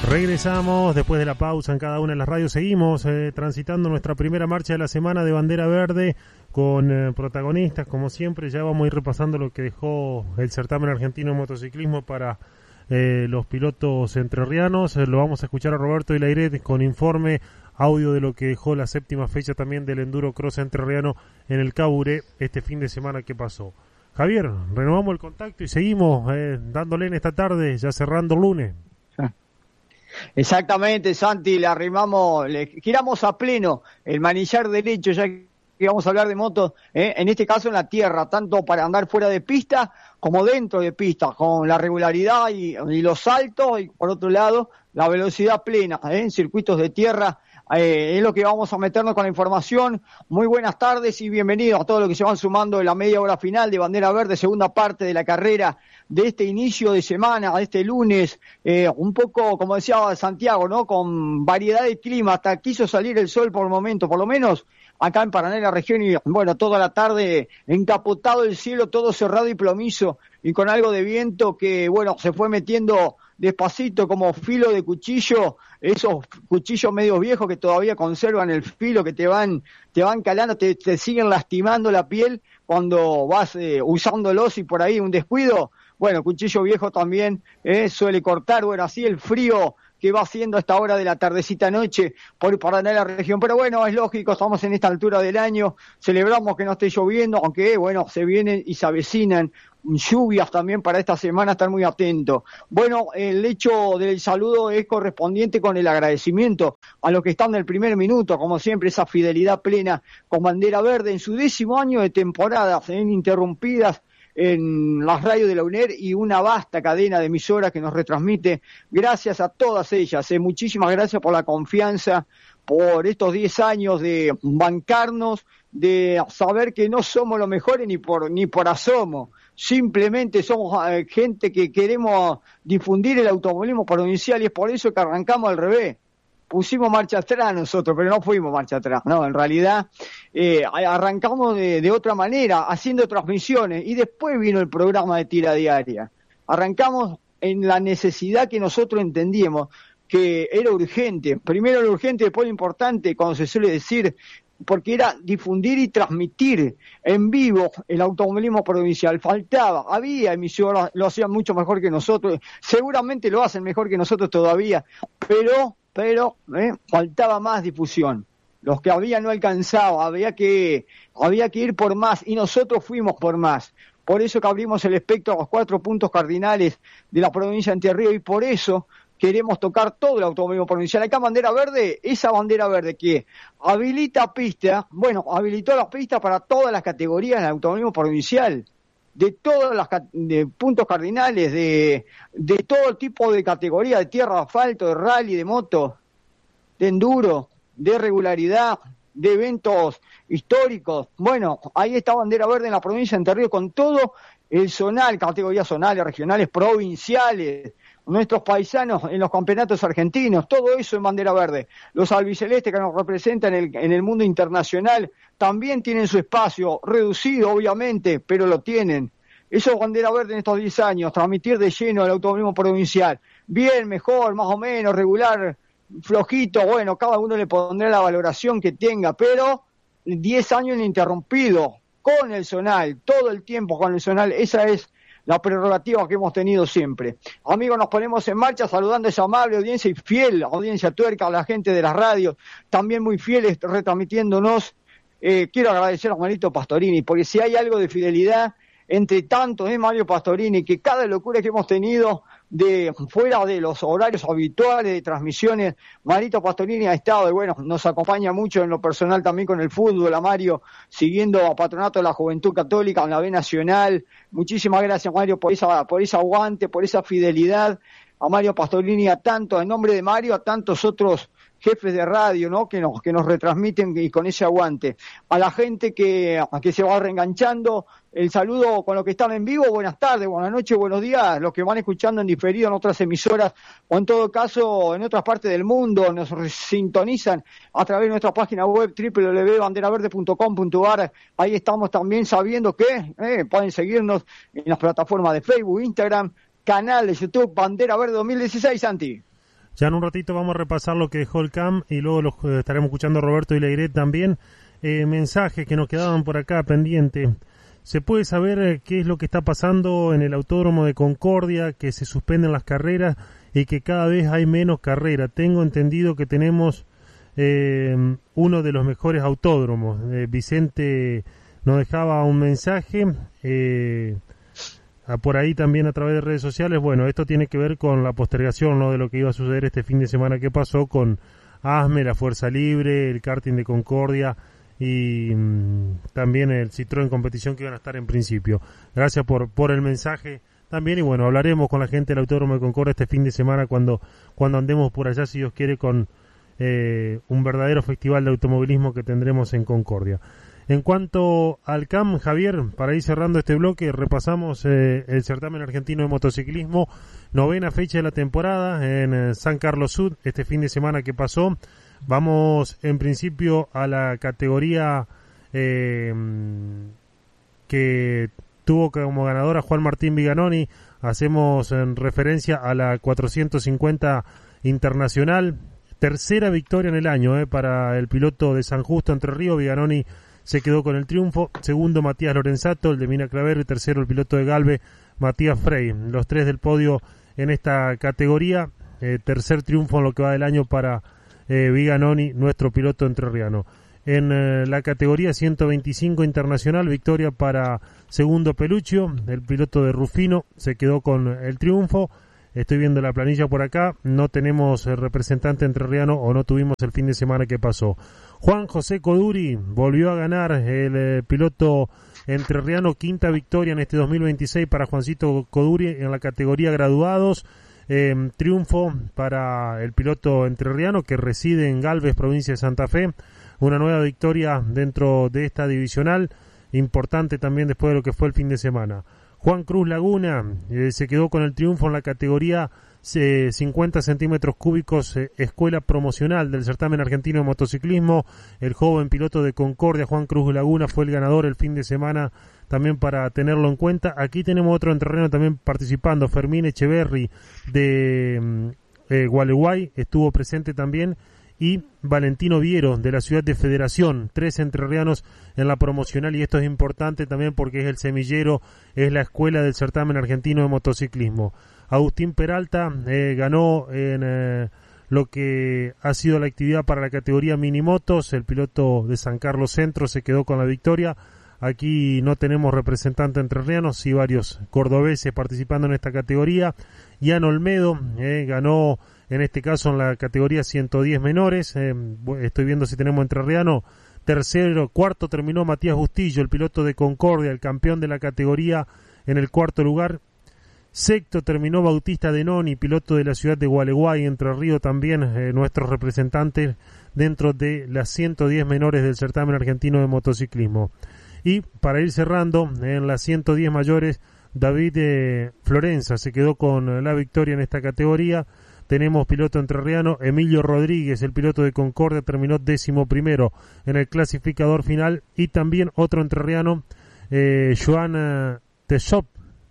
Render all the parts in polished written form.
Regresamos después de la pausa en cada una de las radios. Seguimos transitando nuestra primera marcha de la semana de Bandera Verde con protagonistas, como siempre. Ya vamos a ir repasando lo que dejó el certamen argentino de motociclismo para los pilotos entrerrianos. Lo vamos a escuchar a Roberto Ilairet con informe audio de lo que dejó la séptima fecha también del Enduro Cross entrerriano en el Caburé este fin de semana que pasó. Javier, renovamos el contacto y seguimos dándole en esta tarde, ya cerrando el lunes. Exactamente, Santi, le giramos a pleno el manillar derecho, ya que vamos a hablar de motos, en este caso en la tierra, tanto para andar fuera de pista como dentro de pista, con la regularidad y los saltos, y por otro lado, la velocidad plena, en circuitos de tierra. Es lo que vamos a meternos con la información. Muy buenas tardes y bienvenidos a todos los que se van sumando en la media hora final de Bandera Verde, segunda parte de la carrera de este inicio de semana, de este lunes, un poco, como decía Santiago, ¿no? Con variedad de clima, hasta quiso salir el sol por el momento, por lo menos acá en Paraná, en la región, y bueno, toda la tarde encapotado el cielo, todo cerrado y plomizo, y con algo de viento que, bueno, se fue metiendo despacito como filo de cuchillo, esos cuchillos medio viejos que todavía conservan el filo, que te van calando, te siguen lastimando la piel cuando vas usándolos, y por ahí un descuido, bueno, cuchillo viejo también suele cortar. Bueno, así el frío que va haciendo a esta hora de la tardecita noche por Paraná, la región, pero bueno, es lógico, estamos en esta altura del año, celebramos que no esté lloviendo, aunque bueno, se vienen y se avecinan lluvias también para esta semana, estar muy atentos. Bueno, el hecho del saludo es correspondiente con el agradecimiento a los que están del primer minuto, como siempre, esa fidelidad plena con Bandera Verde en su 10º año de temporadas ininterrumpidas en las radios de la UNER y una vasta cadena de emisoras que nos retransmite. Gracias a todas ellas, muchísimas gracias por la confianza, por estos 10 años de bancarnos, de saber que no somos los mejores ni por asomo, simplemente somos gente que queremos difundir el automovilismo provincial, y es por eso que arrancamos al revés. Pusimos marcha atrás nosotros, pero no fuimos marcha atrás, no, en realidad arrancamos de otra manera, haciendo transmisiones, y después vino el programa de tira diaria. Arrancamos en la necesidad que nosotros entendíamos que era urgente, primero lo urgente, después lo importante, como se suele decir, porque era difundir y transmitir en vivo el automovilismo provincial. Había emisoras, lo hacían mucho mejor que nosotros, seguramente lo hacen mejor que nosotros todavía, pero faltaba más difusión. Los que había no alcanzaba, había que ir por más, y nosotros fuimos por más. Por eso que abrimos el espectro a los 4 puntos cardinales de la provincia de Entre Ríos, y por eso queremos tocar todo el automovilismo provincial. Acá Bandera Verde, esa Bandera Verde que habilita pista, habilitó las pistas para todas las categorías del automovilismo provincial, de todos los puntos cardinales, de todo tipo de categoría, de tierra, de asfalto, de rally, de moto, de enduro, de regularidad, de eventos históricos. Bueno, ahí está Bandera Verde en la provincia de Entre Ríos con todo el zonal, categorías zonales, regionales, provinciales, nuestros paisanos en los campeonatos argentinos, todo eso en Bandera Verde. Los albicelestes que nos representan en el mundo internacional también tienen su espacio, reducido obviamente, pero lo tienen. Eso es Bandera Verde en estos 10 años, transmitir de lleno el automovilismo provincial. Bien, mejor, más o menos, regular, flojito, bueno, cada uno le pondrá la valoración que tenga, pero 10 años ininterrumpidos, con el zonal, todo el tiempo con el zonal, esa es la prerrogativa que hemos tenido siempre. Amigos, nos ponemos en marcha saludando a esa amable audiencia y fiel audiencia tuerca, a la gente de las radios, también muy fieles retransmitiéndonos. Quiero agradecer a Marito Pastorini, porque si hay algo de fidelidad entre tantos, Mario Pastorini, que cada locura que hemos tenido de fuera de los horarios habituales de transmisiones, Marito Pastorini ha estado, y bueno, nos acompaña mucho en lo personal también con el fútbol, a Mario, siguiendo a Patronato de la Juventud Católica en la B Nacional. Muchísimas gracias, Mario, por ese aguante, por esa fidelidad. A Mario Pastorini, a tanto, en nombre de Mario, a tantos otros jefes de radio, ¿no? que nos retransmiten, y con ese aguante. A la gente que se va reenganchando, el saludo con los que están en vivo, buenas tardes, buenas noches, buenos días, los que van escuchando en diferido en otras emisoras, o en todo caso en otras partes del mundo, nos sintonizan a través de nuestra página web www.banderaverde.com.ar. Ahí estamos también sabiendo que pueden seguirnos en las plataformas de Facebook, Instagram, canal de YouTube, Bandera Verde 2016, Santi. Ya en un ratito vamos a repasar lo que dejó el CAM y luego estaremos escuchando a Roberto y Leiret también. Mensajes que nos quedaban por acá pendientes. ¿Se puede saber qué es lo que está pasando en el Autódromo de Concordia, que se suspenden las carreras y que cada vez hay menos carreras? Tengo entendido que tenemos uno de los mejores autódromos. Vicente nos dejaba un mensaje por ahí también a través de redes sociales. Bueno, esto tiene que ver con la postergación, ¿no?, de lo que iba a suceder este fin de semana que pasó con ASME, la Fuerza Libre, el karting de Concordia y también el Citroën Competición, que iban a estar en principio. Gracias por el mensaje también, y bueno, hablaremos con la gente del Autódromo de Concordia este fin de semana cuando andemos por allá, si Dios quiere, con un verdadero festival de automovilismo que tendremos en Concordia. En cuanto al CAM, Javier, para ir cerrando este bloque, repasamos el certamen argentino de motociclismo, 9ª fecha de la temporada en San Carlos Sud, este fin de semana que pasó. Vamos en principio a la categoría que tuvo como ganadora Juan Martín Viganoni. Hacemos en referencia a la 450 Internacional, tercera victoria en el año para el piloto de San Justo, Entre Ríos. Viganoni se quedó con el triunfo. Segundo, Matías Lorenzato, el de Mina Clavero, y tercero, el piloto de Galve, Matías Frey. Los tres del podio en esta categoría. Tercer triunfo en lo que va del año para Viganoni, nuestro piloto entrerriano. En la categoría 125 Internacional, victoria para Segundo Peluccio, el piloto de Rufino, se quedó con el triunfo. Estoy viendo la planilla por acá, no tenemos representante entrerriano, o no tuvimos el fin de semana que pasó. Juan José Coduri volvió a ganar, el piloto entrerriano, quinta victoria en este 2026 para Juancito Coduri en la categoría graduados. Triunfo para el piloto entrerriano que reside en Galvez, provincia de Santa Fe. Una nueva victoria dentro de esta divisional, importante también después de lo que fue el fin de semana. Juan Cruz Laguna se quedó con el triunfo en la categoría 50 centímetros cúbicos, escuela promocional del certamen argentino de motociclismo. El joven piloto de Concordia, Juan Cruz Laguna, fue el ganador el fin de semana, también para tenerlo en cuenta. Aquí tenemos otro entrerriano también participando, Fermín Echeverri de Gualeguay, estuvo presente también, y Valentino Viero de la ciudad de Federación. 3 entrerrianos en la promocional, y esto es importante también porque es el semillero, es la escuela del certamen argentino de motociclismo. Agustín Peralta ganó en lo que ha sido la actividad para la categoría minimotos. El piloto de San Carlos Centro se quedó con la victoria. Aquí no tenemos representante entrerriano, sí varios cordobeses participando en esta categoría. Ian Olmedo ganó en este caso en la categoría 110 menores. Estoy viendo si tenemos entrerriano. Tercero, cuarto terminó Matías Bustillo, el piloto de Concordia, el campeón de la categoría, en el cuarto lugar. Sexto terminó Bautista Denoni, piloto de la ciudad de Gualeguay, Entre Ríos, también nuestros representantes dentro de las 110 menores del certamen argentino de motociclismo. Y para ir cerrando, en las 110 mayores, David Florenza se quedó con la victoria en esta categoría. Tenemos piloto entrerriano, Emilio Rodríguez, el piloto de Concordia, terminó 11º en el clasificador final. Y también otro entrerriano, Joan Teixop,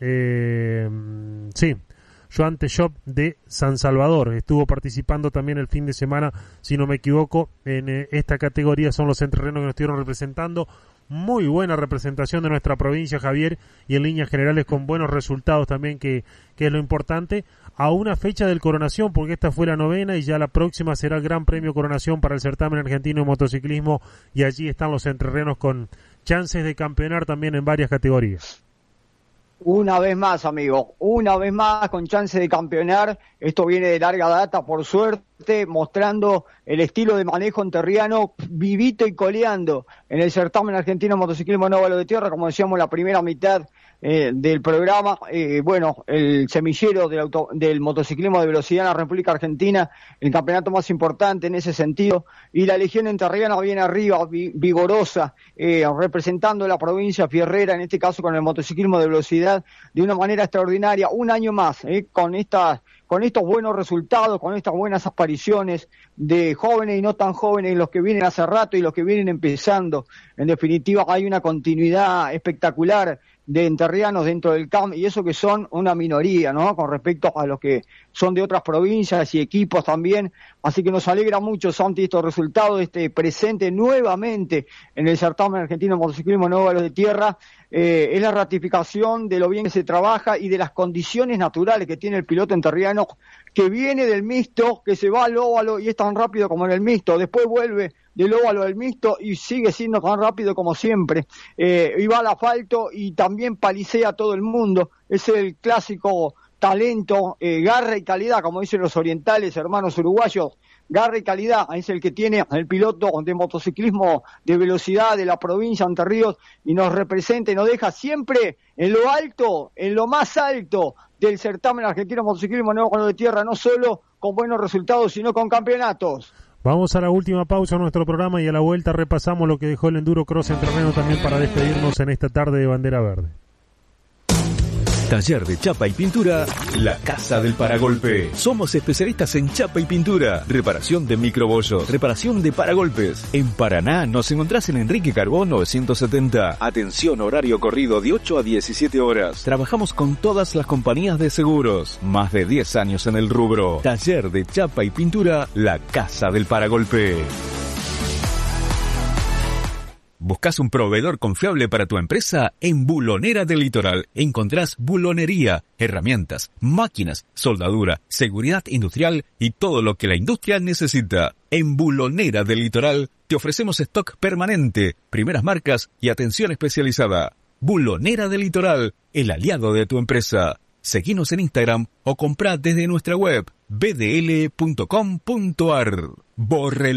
Joan Teixop de San Salvador, estuvo participando también el fin de semana, si no me equivoco, en esta categoría. Son los entrerrianos que nos estuvieron representando. Muy buena representación de nuestra provincia, Javier, y en líneas generales con buenos resultados también, que es lo importante, a una fecha del Coronación, porque esta fue la 9ª y ya la próxima será el Gran Premio Coronación para el certamen argentino de motociclismo, y allí están los entrerrianos con chances de campeonar también en varias categorías. Una vez más, amigo, una vez más con chance de campeonar. Esto viene de larga data, por suerte, mostrando el estilo de manejo entrerriano, vivito y coleando en el certamen argentino de motociclismo en óvalo de tierra, como decíamos en la primera mitad del programa. Bueno, el semillero del motociclismo de velocidad en la República Argentina, el campeonato más importante en ese sentido, y la Legión entrerriana viene arriba, vigorosa, representando la provincia fierrera, en este caso con el motociclismo de velocidad, de una manera extraordinaria, un año más, con estos buenos resultados, con estas buenas apariciones de jóvenes y no tan jóvenes, los que vienen hace rato y los que vienen empezando. En definitiva, hay una continuidad espectacular de enterrianos dentro del CAM, y eso que son una minoría, ¿no? Con respecto a los que son de otras provincias y equipos también. Así que nos alegra mucho, Santi, estos resultados, presente nuevamente en el certamen argentino de motociclismo en óvalos de tierra. Es la ratificación de lo bien que se trabaja y de las condiciones naturales que tiene el piloto enterriano, que viene del mixto, que se va al óvalo y es tan rápido como en el mixto, después vuelve del óvalo al mixto y sigue siendo tan rápido como siempre, y va al asfalto y también palicea a todo el mundo. Es el clásico talento, garra y calidad, como dicen los orientales, hermanos uruguayos. Garra y calidad es el que tiene el piloto de motociclismo de velocidad de la provincia de Entre Ríos, y nos representa y nos deja siempre en lo alto, en lo más alto del certamen argentino de motociclismo en óvalos de tierra, no solo con buenos resultados, sino con campeonatos. Vamos a la última pausa en nuestro programa y a la vuelta repasamos lo que dejó el Enduro Cross Entrerreno también para despedirnos en esta tarde de Bandera Verde. Taller de Chapa y Pintura, La Casa del Paragolpe. Somos especialistas en chapa y pintura, reparación de microbollos, reparación de paragolpes. En Paraná nos encontrás en Enrique Carbó 970. Atención, horario corrido de 8 a 17 horas. Trabajamos con todas las compañías de seguros. Más de 10 años en el rubro. Taller de Chapa y Pintura, La Casa del Paragolpe. ¿Buscas un proveedor confiable para tu empresa? En Bulonera del Litoral encontrás bulonería, herramientas, máquinas, soldadura, seguridad industrial y todo lo que la industria necesita. En Bulonera del Litoral te ofrecemos stock permanente, primeras marcas y atención especializada. Bulonera del Litoral, el aliado de tu empresa. Seguinos en Instagram o comprá desde nuestra web bdl.com.ar.